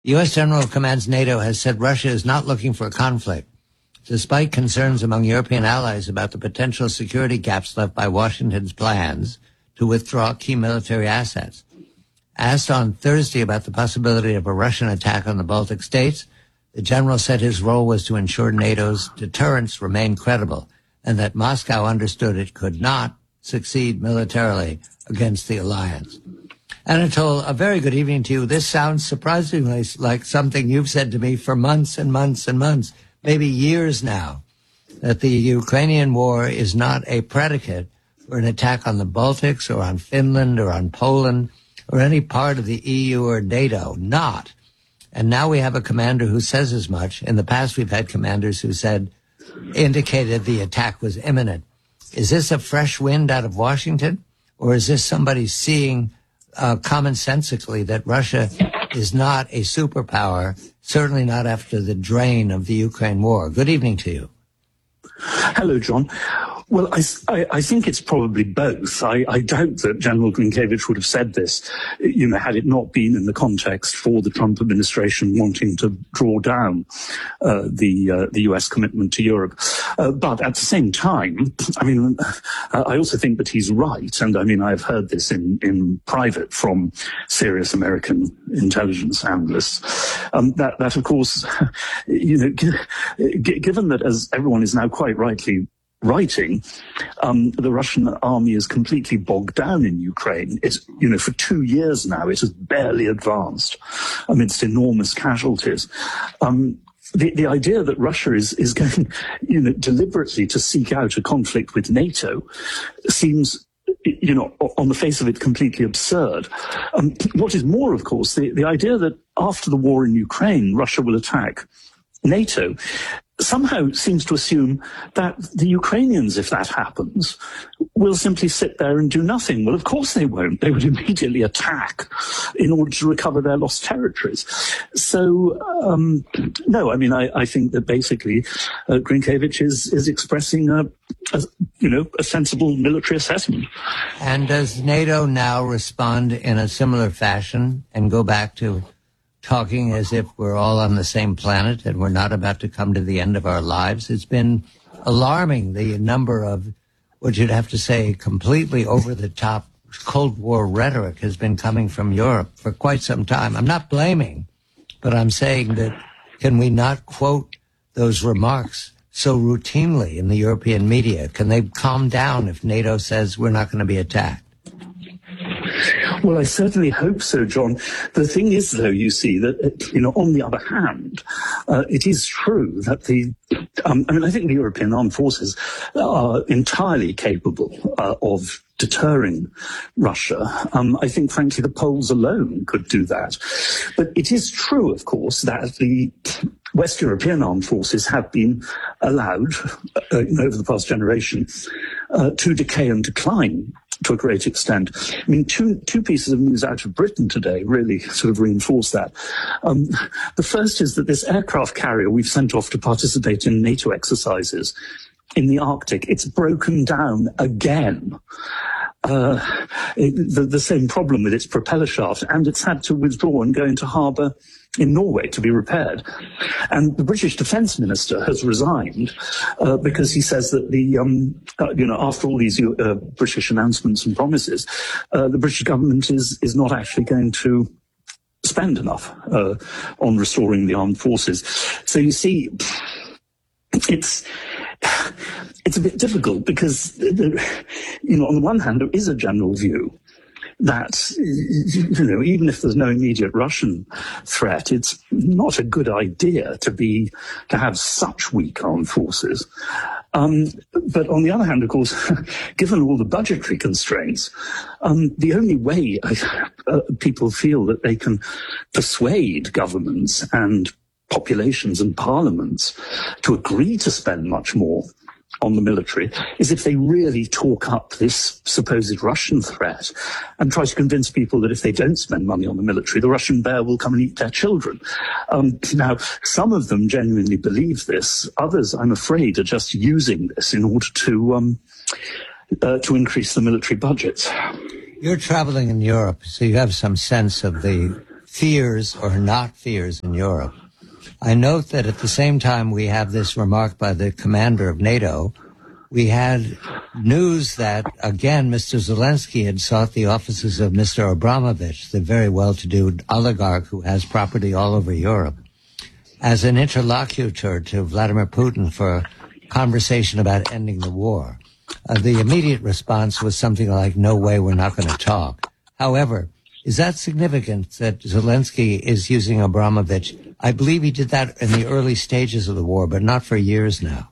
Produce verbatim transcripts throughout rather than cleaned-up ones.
The U S General who commands NATO has said Russia is not looking for a conflict, despite concerns among European allies about the potential security gaps left by Washington's plans to withdraw key military assets. Asked on Thursday about the possibility of a Russian attack on the Baltic states, the general said his role was to ensure NATO's deterrence remained credible and that Moscow understood it could not succeed militarily against the alliance. Anatol, a very good evening to you. This sounds surprisingly like something you've said to me for months and months and months, maybe years now, that the Ukrainian war is not a predicate for an attack on the Baltics or on Finland or on Poland or any part of the E U or NATO. Not. And now we have a commander who says as much. In the past, we've had commanders who said, indicated the attack was imminent. Is this a fresh wind out of Washington? Or is this somebody seeing uh, commonsensically that Russia is not a superpower, certainly not after the drain of the Ukraine war? Good evening to you. Hello, John. Well, I, I, I think it's probably both. I, I doubt that General Grynkevich would have said this, you know, had it not been in the context for the Trump administration wanting to draw down uh, the uh, the U S commitment to Europe. Uh, but at the same time, I mean, uh, I also think that he's right. And I mean, I've heard this in, in private from serious American intelligence analysts. Um, that, that, of course, you know, g- given that, as everyone is now quite rightly writing, um, the Russian army is completely bogged down in Ukraine. It's, you know, for two years now, it has barely advanced amidst enormous casualties. Um, the, the idea that Russia is, is going, you know, deliberately to seek out a conflict with NATO seems, you know, on the face of it, completely absurd. Um, what is more, of course, the, the idea that after the war in Ukraine, Russia will attack NATO somehow seems to assume that the Ukrainians, if that happens, will simply sit there and do nothing. Well, of course they won't. They would immediately attack in order to recover their lost territories. So, um, no, I mean, I, I think that basically uh, Grynkevich is, is expressing a, a, you know, a sensible military assessment. And does NATO now respond in a similar fashion and go back to talking as if we're all on the same planet and we're not about to come to the end of our lives? It's been alarming, the number of, what you'd have to say, completely over-the-top Cold War rhetoric has been coming from Europe for quite some time. I'm not blaming, but I'm saying that can we not quote those remarks so routinely in the European media? Can they calm down if NATO says we're not going to be attacked? Well, I certainly hope so, John. The thing is, though, you see, that, you know, on the other hand, uh, it is true that the, um, I mean, I think the European armed forces are entirely capable uh, of deterring Russia. Um, I think, frankly, the Poles alone could do that. But it is true, of course, that the West European armed forces have been allowed, uh, over the past generation, uh, to decay and decline to a great extent. I mean, two two pieces of news out of Britain today really sort of reinforce that. Um, the first is that this aircraft carrier we've sent off to participate in NATO exercises in the Arctic, it's broken down again. Uh, it, the, the same problem with its propeller shaft, and it's had to withdraw and go into harbour in Norway to be repaired. And the British Defence Minister has resigned uh, because he says that the, um, uh, you know, after all these uh, British announcements and promises, uh, the British government is is not actually going to spend enough uh, on restoring the armed forces. So you see, it's. It's a bit difficult because, you know, on the one hand, there is a general view that, you know, even if there's no immediate Russian threat, it's not a good idea to be, to have such weak armed forces. Um, but on the other hand, of course, given all the budgetary constraints, um, the only way uh, people feel that they can persuade governments and populations and parliaments to agree to spend much more on the military is if they really talk up this supposed Russian threat and try to convince people that if they don't spend money on the military, the Russian bear will come and eat their children. Um, now, some of them genuinely believe this. Others, I'm afraid, are just using this in order to um, uh, to increase the military budgets. You're traveling in Europe, so you have some sense of the fears or not fears in Europe. I note that at the same time we have this remark by the commander of NATO, we had news that, again, Mister Zelensky had sought the offices of Mister Abramovich, the very well-to-do oligarch who has property all over Europe, as an interlocutor to Vladimir Putin for a conversation about ending the war. Uh, the immediate response was something like, no way, we're not going to talk. However, is that significant that Zelensky is using Abramovich? I believe he did that in the early stages of the war, but not for years now.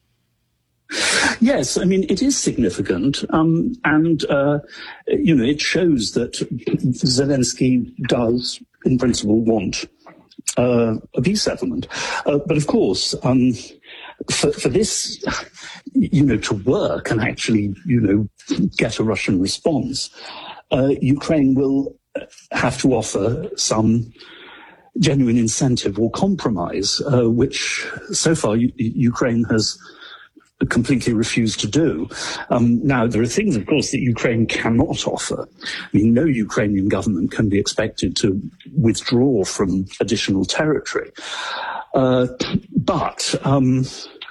Yes, I mean, it is significant. Um, and, uh, you know, it shows that Zelensky does, in principle, want uh, a peace settlement. Uh, but of course, um, for, for this, you know, to work and actually, you know, get a Russian response, uh, Ukraine will have to offer some genuine incentive or compromise, uh, which so far U- Ukraine has completely refused to do. Um, now, there are things, of course, that Ukraine cannot offer. I mean, no Ukrainian government can be expected to withdraw from additional territory. Uh, but, um,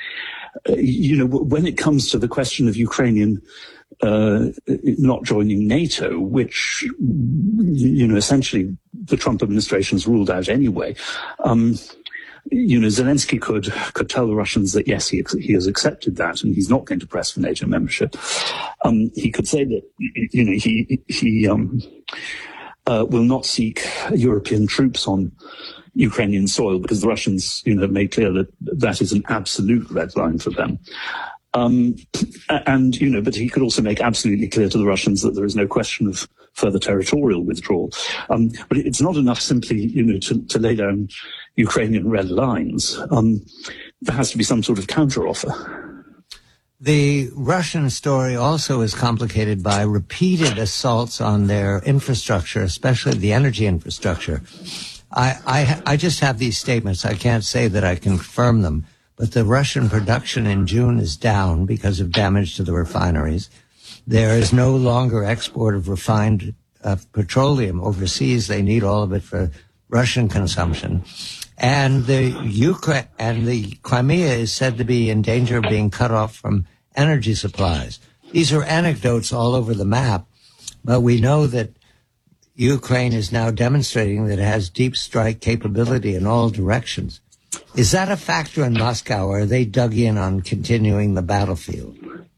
you know, when it comes to the question of Ukrainian uh, not joining NATO, which, you know, essentially the Trump administration has ruled out anyway, um, you know, Zelensky could could tell the Russians that, yes, he he has accepted that and he's not going to press for NATO membership. Um, he could say that, you know, he he um, uh, will not seek European troops on Ukrainian soil because the Russians, you know, made clear that that is an absolute red line for them. Um, and, you know, but he could also make absolutely clear to the Russians that there is no question of further territorial withdrawal. Um, but it's not enough simply, you know, to, to lay down Ukrainian red lines. Um, there has to be some sort of counteroffer. The Russian story also is complicated by repeated assaults on their infrastructure, especially the energy infrastructure. I, I, I just have these statements. I can't say that I can confirm them. But the Russian production in June is down because of damage to the refineries. There is no longer export of refined uh, petroleum overseas. They need all of it for Russian consumption. And the Ukraine and the Crimea is said to be in danger of being cut off from energy supplies. These are anecdotes all over the map, but we know that Ukraine is now demonstrating that it has deep strike capability in all directions. Is that a factor in Moscow, or are they dug in on continuing the battlefield?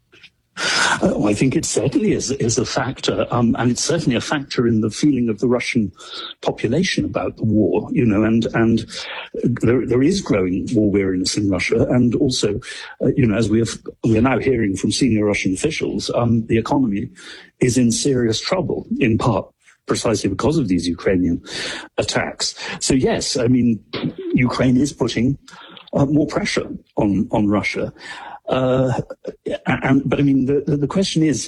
Oh, I think it certainly is, is a factor, um, and it's certainly a factor in the feeling of the Russian population about the war, you know, and, and there, there is growing war weariness in Russia, and also, uh, you know, as we have, we are now hearing from senior Russian officials, um, the economy is in serious trouble, in part precisely because of these Ukrainian attacks. So yes, I mean, Ukraine is putting uh, more pressure on, on Russia. Uh, and, but I mean, the, the, the question is,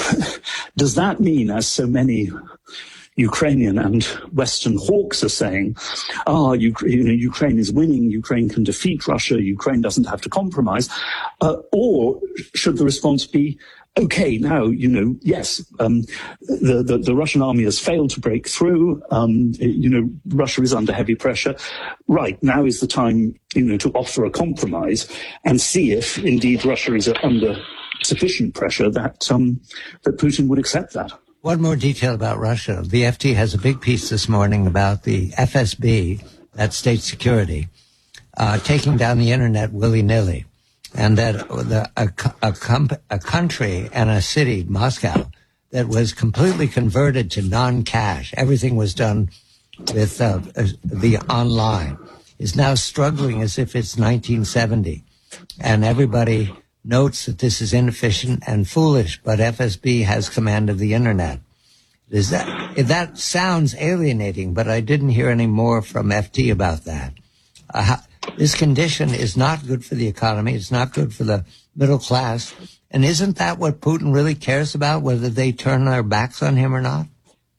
does that mean, as so many Ukrainian and Western hawks are saying, ah, you, you know, Ukraine is winning, Ukraine can defeat Russia, Ukraine doesn't have to compromise, uh, or should the response be, okay, now, you know, yes, um, the, the, the Russian army has failed to break through. Um, you know, Russia is under heavy pressure. Right, now is the time, you know, to offer a compromise and see if indeed Russia is under sufficient pressure that, um, that Putin would accept that. One more detail about Russia. The F T has a big piece this morning about the F S B, that's state security, uh, taking down the internet willy-nilly. And that the, a, a, comp, a country and a city, Moscow, that was completely converted to non-cash, everything was done with uh, the online, is now struggling as if it's nineteen seventy. And everybody notes that this is inefficient and foolish, but F S B has command of the internet. Is that, that sounds alienating, but I didn't hear any more from F T about that. Uh, how, This condition is not good for the economy. It's not good for the middle class. And isn't that what Putin really cares about, whether they turn their backs on him or not?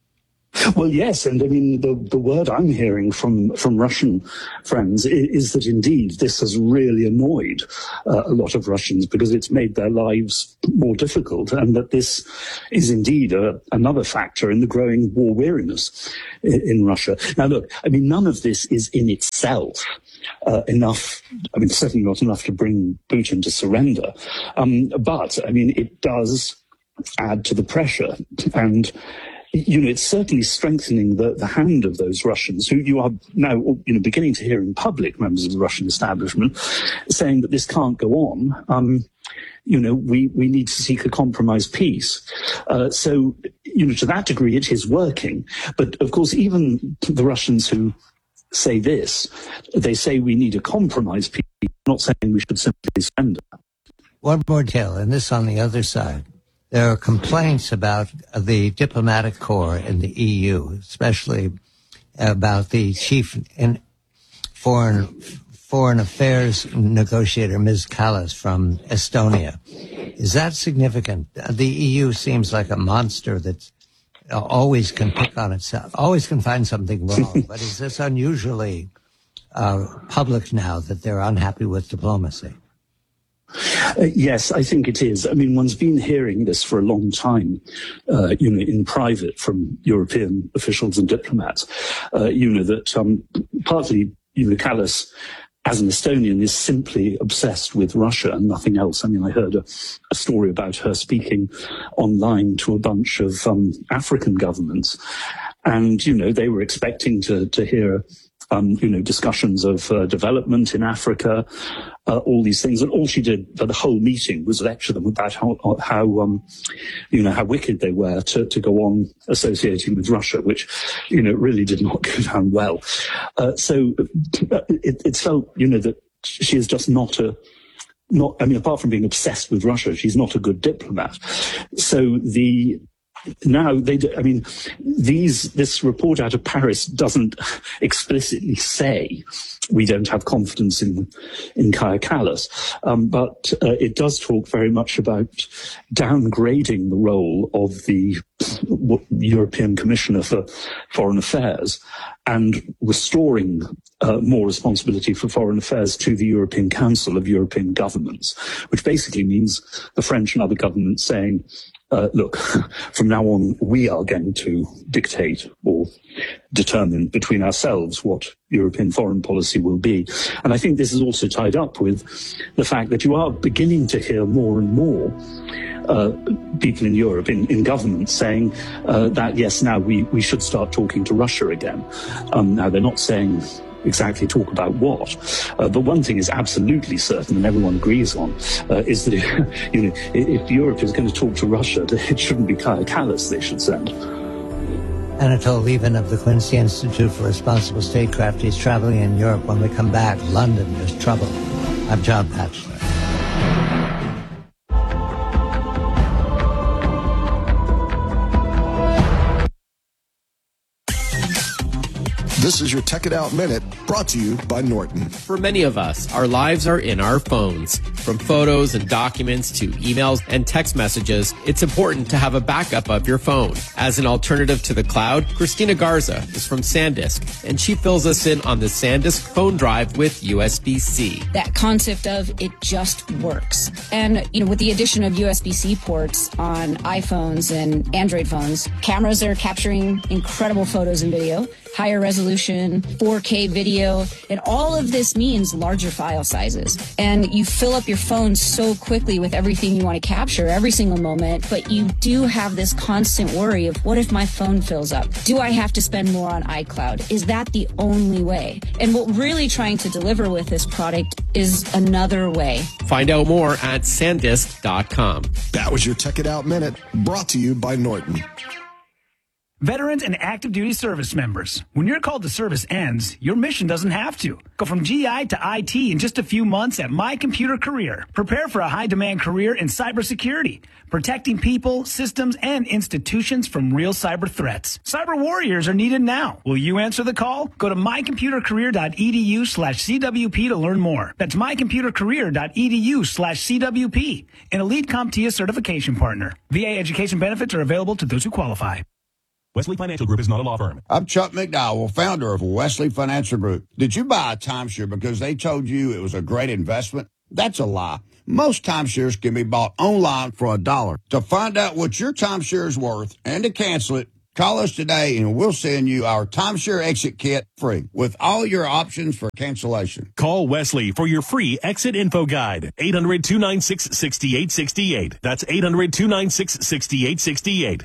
Well, yes, and I mean, the, the word I'm hearing from, from Russian friends is, is that indeed this has really annoyed uh, a lot of Russians because it's made their lives more difficult, and that this is indeed a, another factor in the growing war weariness in, in Russia. Now, look, I mean, none of this is in itself uh, enough, I mean, certainly not enough to bring Putin to surrender, um, but, I mean, it does add to the pressure, and you know, it's certainly strengthening the, the hand of those Russians who you are now, you know, beginning to hear in public, members of the Russian establishment, saying that this can't go on. Um, you know, we, we need to seek a compromise peace. Uh, so, you know, to that degree, it is working. But of course, even the Russians who say this, they say we need a compromise peace, not saying we should simply surrender. One more detail, and this on the other side. There are complaints about the diplomatic corps in the E U, especially about the chief in foreign foreign affairs negotiator, Miz Kallas from Estonia. Is that significant? The E U seems like a monster that always can pick on itself, always can find something wrong. But is this unusually uh, public now that they're unhappy with diplomacy? Uh, yes, I think it is. I mean, one's been hearing this for a long time, uh, you know, in private from European officials and diplomats, uh, you know, that um, partly, you know, Kallas, as an Estonian, is simply obsessed with Russia and nothing else. I mean, I heard a, a story about her speaking online to a bunch of um, African governments, and, you know, they were expecting to, to hear Um, you know, discussions of uh, development in Africa, uh, all these things. And all she did for the whole meeting was lecture them about how, how um, you know, how wicked they were to, to go on associating with Russia, which, you know, really did not go down well. Uh, so it, it felt, you know, that she is just not a, not, I mean, apart from being obsessed with Russia, she's not a good diplomat. So the, Now, they do, I mean, these, this report out of Paris doesn't explicitly say we don't have confidence in, in Kaja Kallas, um, but uh, it does talk very much about downgrading the role of the European Commissioner for Foreign Affairs and restoring uh, more responsibility for foreign affairs to the European Council of European Governments, which basically means the French and other governments saying, Uh, look, from now on, we are going to dictate or determine between ourselves what European foreign policy will be. And I think this is also tied up with the fact that you are beginning to hear more and more uh, people in Europe, in, in governments, saying uh, that, yes, now we, we should start talking to Russia again. Um, now, they're not saying exactly talk about what. Uh, but one thing is absolutely certain, and everyone agrees on, uh, is that if, you know, if Europe is going to talk to Russia, it shouldn't be Kaja Kallas they should send. Anatol Lieven of the Quincy Institute for Responsible Statecraft. He's traveling in Europe. When we come back, London, there's trouble. I'm John Batchelor. This is your Tech It Out Minute, brought to you by Norton. For many of us, our lives are in our phones. From photos and documents to emails and text messages, it's important to have a backup of your phone. As an alternative to the cloud, Christina Garza is from SanDisk, and she fills us in on the SanDisk phone drive with U S B C. That concept of it just works. And, you know, with the addition of U S B C ports on iPhones and Android phones, cameras are capturing incredible photos and video, higher resolution, four K video, and all of this means larger file sizes. And you fill up your phone so quickly with everything you want to capture every single moment, but you do have this constant worry of, what if my phone fills up? Do I have to spend more on iCloud? Is that the only way? And what we're really trying to deliver with this product is another way. Find out more at sandisk dot com. That was your Tech It Out Minute, brought to you by Norton. Veterans and active duty service members, when your call to service ends, your mission doesn't have to. Go from G I to I T in just a few months at My Computer Career. Prepare for a high-demand career in cybersecurity, protecting people, systems, and institutions from real cyber threats. Cyber warriors are needed now. Will you answer the call? Go to mycomputercareer.edu slash CWP to learn more. That's mycomputercareer.edu slash CWP, an elite CompTIA certification partner. V A education benefits are available to those who qualify. Wesley Financial Group is not a law firm. I'm Chuck McDowell, founder of Wesley Financial Group. Did you buy a timeshare because they told you it was a great investment? That's a lie. Most timeshares can be bought online for a dollar. To find out what your timeshare is worth and to cancel it, call us today and we'll send you our timeshare exit kit free with all your options for cancellation. Call Wesley for your free exit info guide. eight hundred, two nine six, six eight six eight. That's eight hundred, two nine six, six eight six eight.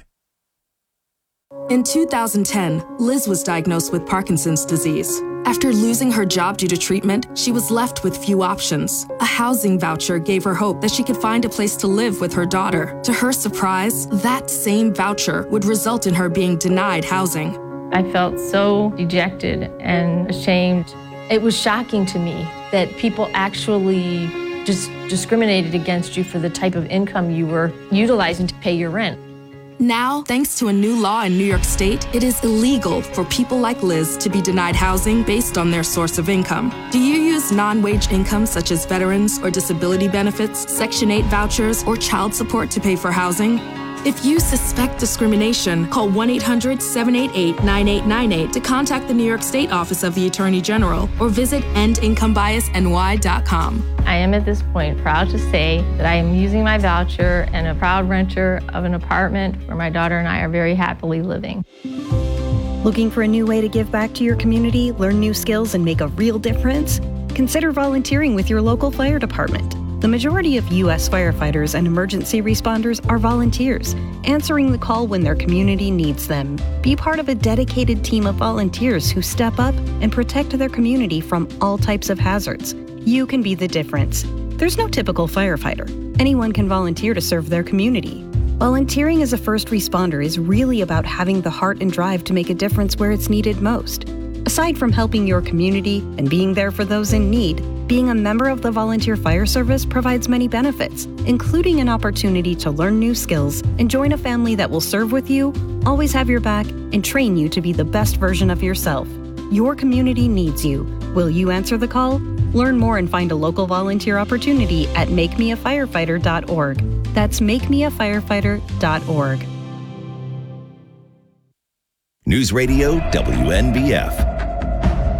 In two thousand ten, Liz was diagnosed with Parkinson's disease. After losing her job due to treatment, she was left with few options. A housing voucher gave her hope that she could find a place to live with her daughter. To her surprise, that same voucher would result in her being denied housing. I felt so dejected and ashamed. It was shocking to me that people actually just discriminated against you for the type of income you were utilizing to pay your rent. Now, thanks to a new law in New York State, it is illegal for people like Liz to be denied housing based on their source of income. Do you use non-wage income such as veterans or disability benefits, Section eight vouchers, or child support to pay for housing? If you suspect discrimination, call one eight hundred, seven eight eight, nine eight nine eight to contact the New York State Office of the Attorney General or visit end income bias N Y dot com. I am at this point proud to say that I am using my voucher and a proud renter of an apartment where my daughter and I are very happily living. Looking for a new way to give back to your community, learn new skills, and make a real difference? Consider volunteering with your local fire department. The majority of U S firefighters and emergency responders are volunteers, answering the call when their community needs them. Be part of a dedicated team of volunteers who step up and protect their community from all types of hazards. You can be the difference. There's no typical firefighter. Anyone can volunteer to serve their community. Volunteering as a first responder is really about having the heart and drive to make a difference where it's needed most. Aside from helping your community and being there for those in need, being a member of the Volunteer Fire Service provides many benefits, including an opportunity to learn new skills and join a family that will serve with you, always have your back, and train you to be the best version of yourself. Your community needs you. Will you answer the call? Learn more and find a local volunteer opportunity at make me a firefighter dot org. That's make me a firefighter dot org. News Radio W N B F.